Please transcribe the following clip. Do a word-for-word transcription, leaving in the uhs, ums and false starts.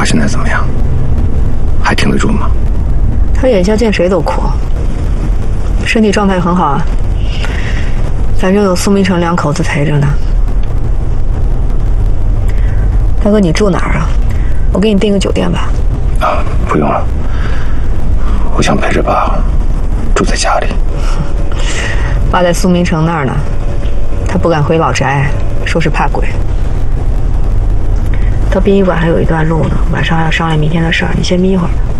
爸现在怎么样？还挺得住吗？ 他眼下见谁都哭，身体状态很好啊。反正有苏明成两口子陪着呢。大哥，你住哪儿啊？我给你订个酒店吧。 啊，不用了，我想陪着爸住在家里。 爸在苏明成那儿呢，他不敢回老宅，说是怕鬼。到殡仪馆还有一段路呢，晚上要商量明天的事儿，你先眯一会儿。